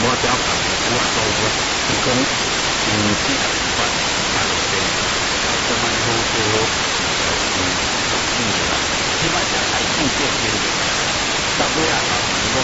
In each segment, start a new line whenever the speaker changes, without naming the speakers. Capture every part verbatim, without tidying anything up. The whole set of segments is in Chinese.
表达有啊都有，是讲嗯，只系发发落地，啊，怎么好做就是十几个啦，起码就还四个经历，到尾啊，老师讲，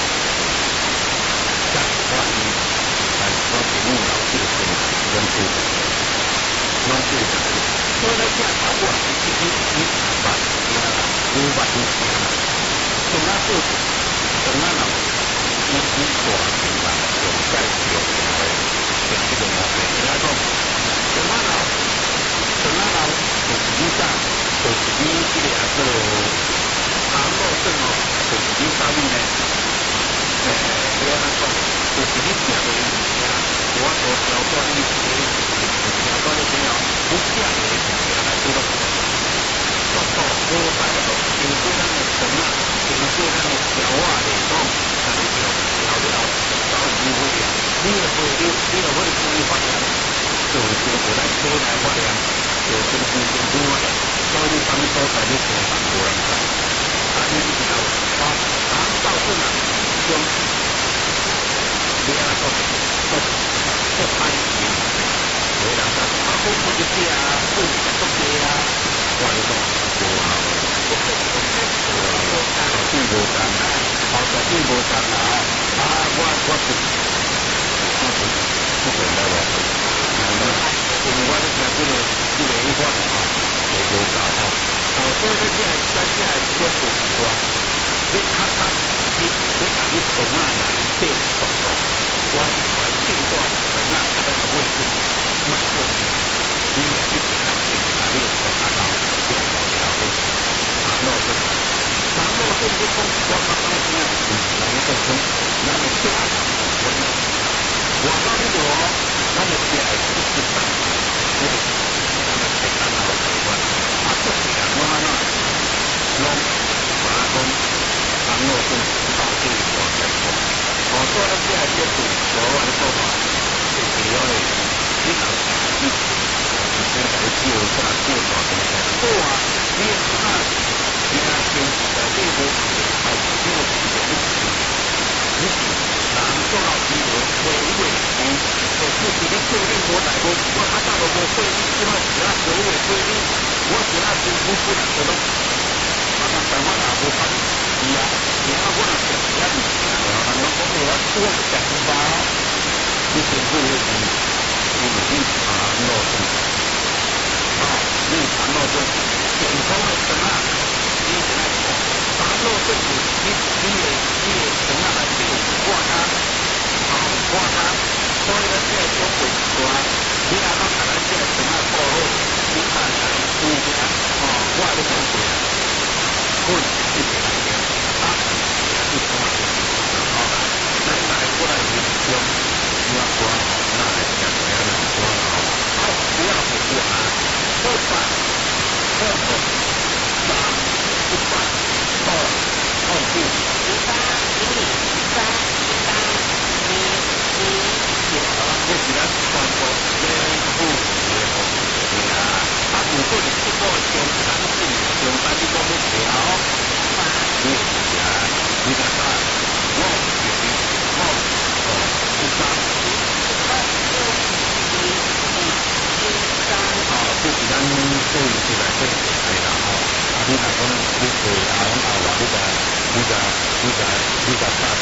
甲我伊，但是我父母老师的生活拢做着，拢做着，所以咧，即个我是自己自己捌，啊，有捌有听啦，从那做，从那老。一一大平板上介绍的，就这个毛病。人家讲，从那老，从那老，就是你讲，就是你这个啊，做航路证哦，就是你啥物呢？诶，我安讲，就是你写的物件，我所条段你写，条段你写哦，你写的物件来做到，速度好快哦，经过咱的船啊，经过咱的桥啊来讲。但是要要了，到机会啊！你也会你你也会注意发现，就是说我来车来发现，就是经经经经发现，所以当所在你车上无人在，啊，你知道啊？航道是哪？用你安讲，不不拍片，无人在，啊，好出一只啊，好出一只啊，我就讲无效，无效，后边无干啦。后头边无干啦吼，啊，我我是，我是不管了了，因为我咧听这个这个语法吼，就无够吼，哦，所以咧这个咱这个小步话，你较较你你甲你从哪来变速度，我是来变段从哪才能位置，慢过去，你也去给他变哪里从哪到变到了的，啊，那是。长路线的风，我刚刚听啊，哪一个风？那么下场我呢？我告诉你哦，那么下一次是上对，那么简单好习惯，啊，这两个呢，用马工长路线到这里我再说，我做了下一些主我完做法，最主要的，你老你你先来救下救到这个，不啊，你看。你看，现在这个还是这个时间的事情，你哪能做到这个每一位区，就是你规定我来过，我他到了我规定之后，只要九尾规定，我只要政府不能做到，啊，那台湾哪不反是啊？你看我那讲只要你讲了，那我讲我做个讲法，你政府会是，你不是长路线，啊，你长路线，健康的什么？你现在讲，长路政府，你你也你也从那来就挂他，啊挂他，所以呢，这个中国说，你那到台湾这个从那过后，你看看注意下，啊，我都讲过了，混是这样的，啊，也是从那里啊，咱来过来是用，你要说那来讲怎样来说啊，好，不要不过啊，不管，不管，三。一百二二四一八一零三一八一一九，这是咱全国政府的方式啊。啊，如果你这个中山市中山你讲要调，你是啊，你看看，我就是我哦，一三二六一一一三哦，这是咱做出来这个来啦吼。你若讲你做啊，拢后来你甲你甲你甲你甲打